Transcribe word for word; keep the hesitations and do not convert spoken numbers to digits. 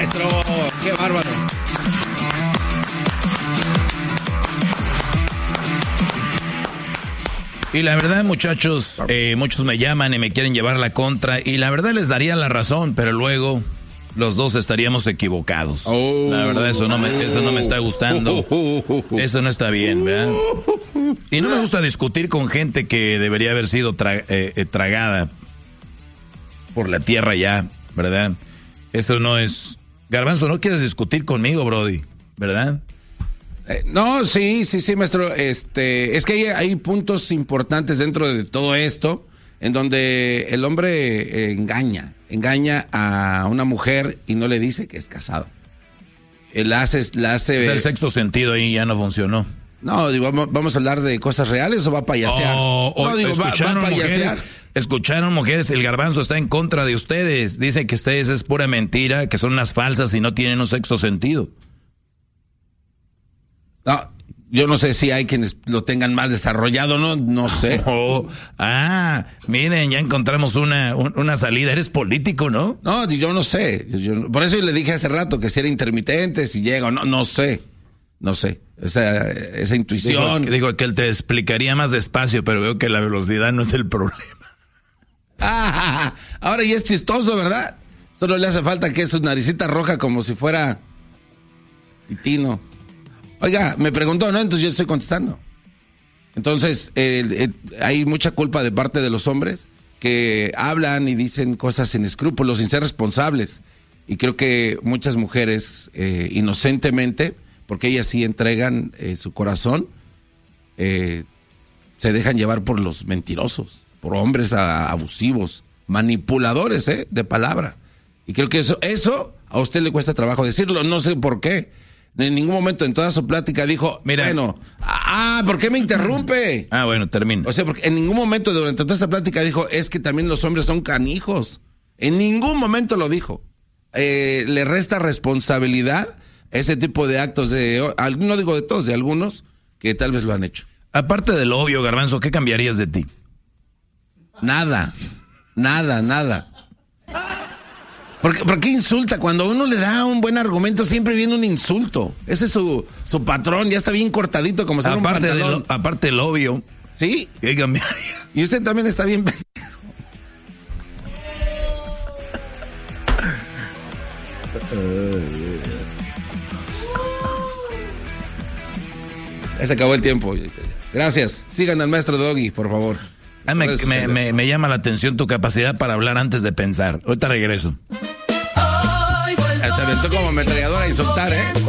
maestro! ¡Qué bárbaro! Y la verdad, muchachos, eh, muchos me llaman y me quieren llevar la contra. Y la verdad les daría la razón, pero luego los dos estaríamos equivocados. Oh, la verdad, eso no, me, eso no me está gustando. Eso no está bien, ¿verdad? Y no me gusta discutir con gente que debería haber sido tra eh, eh, tragada por la tierra ya, ¿verdad? Eso no es... Garbanzo, no quieres discutir conmigo, Brody, ¿verdad? Eh, no, sí, sí, sí, maestro. Este, es que hay, hay puntos importantes dentro de todo esto en donde el hombre eh, engaña, engaña a una mujer y no le dice que es casado. Él hace, la hace. O sea, el sexto sentido ahí ya no funcionó. No, digo, vamos, vamos a hablar de cosas reales o va a payasear. Oh, oh, no, digo, escucharon, va, va a payasear. Mujeres, escucharon, mujeres, el Garbanzo está en contra de ustedes. Dice que ustedes es pura mentira, que son unas falsas y no tienen un sexto sentido. No, yo no sé si hay quienes lo tengan más desarrollado, no, no sé. Oh, ah, miren, ya encontramos una, un, una salida. Eres político, ¿no? No, yo no sé. Yo, por eso le dije hace rato que si era intermitente, si llega o no, no sé. No sé. O sea, esa intuición. Digo, digo que él te explicaría más despacio, pero veo que la velocidad no es el problema. Ah, ahora ya es chistoso, ¿verdad? Solo le hace falta que es su naricita roja como si fuera Titino. Oiga, me preguntó, ¿no? Entonces yo estoy contestando. Entonces, eh, eh, hay mucha culpa de parte de los hombres que hablan y dicen cosas sin escrúpulos, sin ser responsables. Y creo que muchas mujeres, eh, inocentemente, porque ellas sí entregan eh, su corazón, eh, se dejan llevar por los mentirosos, por hombres a, abusivos, manipuladores, ¿eh? De palabra. Y creo que eso, eso a usted le cuesta trabajo decirlo, no sé por qué. En ningún momento en toda su plática dijo, mira, bueno, ah, ¿por qué me interrumpe? Ah, bueno, termino. O sea, porque en ningún momento durante toda esa plática dijo, es que también los hombres son canijos. En ningún momento lo dijo. Eh, le resta responsabilidad a ese tipo de actos de, no digo de todos, de algunos que tal vez lo han hecho. Aparte de lo obvio, Garbanzo, ¿qué cambiarías de ti? Nada, nada, nada. ¿Por qué, ¿Por qué insulta? Cuando uno le da un buen argumento siempre viene un insulto. Ese es su, su patrón, ya está bien cortadito como si fuera un pantalón. De lo, aparte del obvio. ¿Sí? ¿Qué cambiaría? Y usted también está bien pendejo. Ya se acabó el tiempo. Gracias. Sigan al maestro Doggy, por favor. Ah, me, me, me, me llama la atención tu capacidad para hablar antes de pensar. Ahorita regreso. Se aventó como ametralladora a insultar, ¿eh?